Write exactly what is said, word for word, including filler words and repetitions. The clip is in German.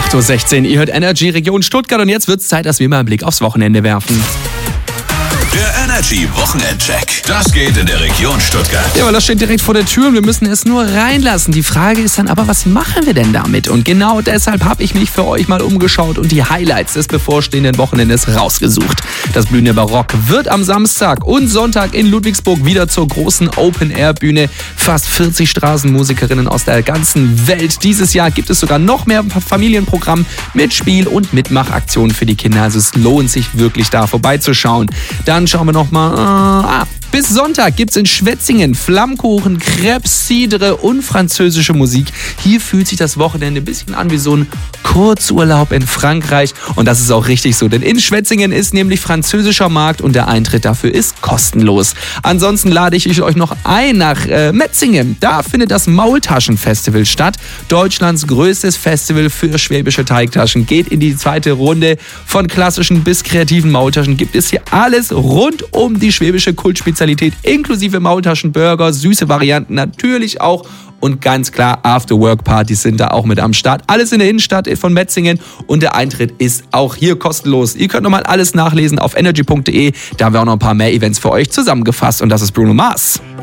acht Uhr sechzehn, ihr hört Energy Region Stuttgart und jetzt wird es Zeit, dass wir mal einen Blick aufs Wochenende werfen. Der Energy Wochenendcheck. Das geht in der Region Stuttgart. Ja, weil das steht direkt vor der Tür und wir müssen es nur reinlassen. Die Frage ist dann aber, was machen wir denn damit? Und genau deshalb habe ich mich für euch mal umgeschaut und die Highlights des bevorstehenden Wochenendes rausgesucht. Das Blühende Barock wird am Samstag und Sonntag in Ludwigsburg wieder zur großen Open-Air-Bühne. Fast vierzig Straßenmusikerinnen aus der ganzen Welt. Dieses Jahr gibt es sogar noch mehr Familienprogramm mit Spiel- und Mitmachaktionen für die Kinder. Also es lohnt sich wirklich, da vorbeizuschauen. Dann schauen wir noch mal. Äh, ah, bis Sonntag gibt's in Schwetzingen Flammkuchen, Crêpes, Cidre und französische Musik. Hier fühlt sich das Wochenende ein bisschen an wie so ein Kurzurlaub in Frankreich. Und das ist auch richtig so, denn in Schwetzingen ist nämlich französischer Markt und der Eintritt dafür ist kostenlos. Ansonsten lade ich euch noch ein nach äh, Metzingen. Da findet das Maultaschenfestival statt. Deutschlands größtes Festival für schwäbische Teigtaschen. Geht in die zweite Runde. Von klassischen bis kreativen Maultaschen gibt es hier alles rund um die schwäbische Kultspezialität, inklusive Maultaschenburger, süße Varianten natürlich auch und ganz klar After-Work-Partys sind da auch mit am Start. Alles in der Innenstadt von Metzingen und der Eintritt ist auch hier kostenlos. Ihr könnt nochmal alles nachlesen auf energy punkt de, da haben wir auch noch ein paar mehr Events für euch zusammengefasst und das ist Bruno Mars.